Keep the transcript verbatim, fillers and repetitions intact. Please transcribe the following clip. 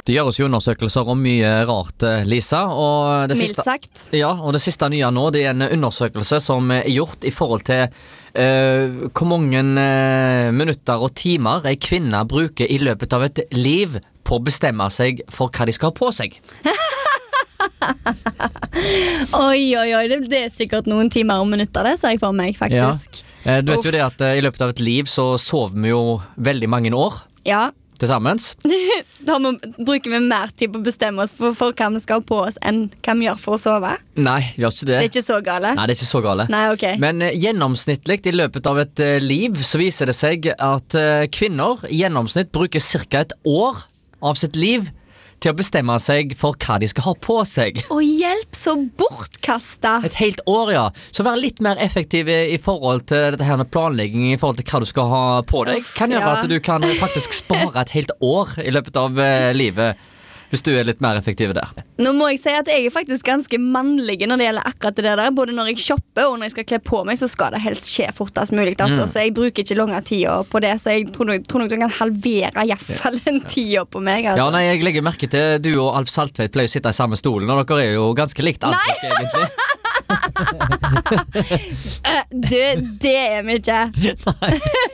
Det gjøres jo undersøkelser om mye rart, Lisa. Og det Mildt siste, sagt. ja, og det siste nye nå, det er en undersøkelse som er gjort i forhold til uh, hvor mange uh, minutter og timer en kvinne bruker i løpet av et liv på å bestemme seg for hva de skal ha på seg. Oi, oi, oi, det, det er sikkert noen timer og minutter, det ser jeg for meg, faktisk. Ja. Uh, du vet Uff. jo det at uh, i løpet av et liv så sover vi jo veldig mange år Ja. til sammen. Da må, bruker vi mer tid på å bestemme oss for, for hva vi skal ha på oss enn hva vi gjør for å sove. Nei, vi gjør ikke det. Det er ikke så gale. Nei, det er ikke så gale. Nei, ok. Men eh, gjennomsnittlig i løpet av et eh, liv så viser det seg at eh, kvinner i gjennomsnitt bruker cirka et år av sitt liv til å bestemme seg for hva de skal ha på seg. Å hjelp, så bortkasta. Et helt år, ja. Så vær litt mer effektiv i, i forhold til dette her med planlegging, i forhold til hva du skal ha på deg. Uff, Kan gjøre ja. at du kan faktisk spare et helt år i løpet av eh, livet, hvis du er litt mer effektiv der. Nå må jeg si at jeg er faktisk ganske mannlig når det gjelder akkurat det der. Både når jeg shopper og når jeg skal kle på meg, så skal det helst skje fortest mulig. Altså. Mm. Så jeg bruker ikke lange tida på det, så jeg tror nok, tror nok du kan halvere i hvert fall en tida på meg. Altså. Ja, nei, jeg legger merke til du og Alf Saltveit pleier å sitte i samme stolen, og dere er jo ganske likt antrekk, egentlig. uh, du, det er vi ikke. Nei.